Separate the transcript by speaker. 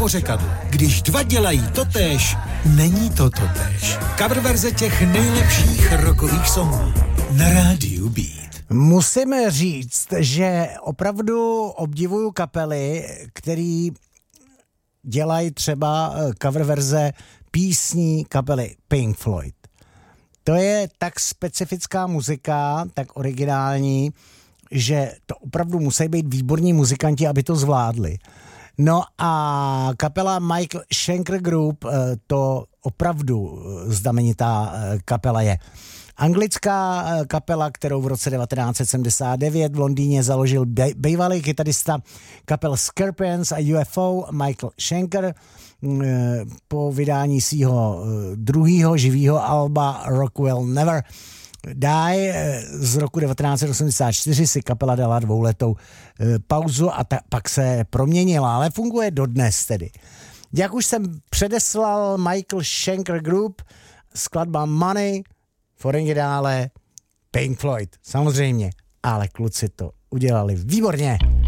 Speaker 1: pořekadlu. Když dva dělají totéž, není to totéž. Coververze těch nejlepších rockových songů na rádiu Beat.
Speaker 2: Musím říct, že opravdu obdivuju kapely, který dělají třeba coververze písní kapely Pink Floyd. To je tak specifická muzika, tak originální, že to opravdu musí být výborní muzikanti, aby to zvládli. No a kapela Michael Schenker Group, to opravdu znamenitá kapela je. Anglická kapela, kterou v roce 1979 v Londýně založil bývalý kytarista kapel Scorpions a UFO Michael Schenker po vydání svého druhého živého alba Rock Will Never Die z roku 1984 si kapela dala 2letou pauzu a pak se proměnila, ale funguje dodnes tedy. Jak už jsem předeslal, Michael Schenker Group, skladba Money, v originále Pink Floyd, samozřejmě, ale kluci to udělali výborně.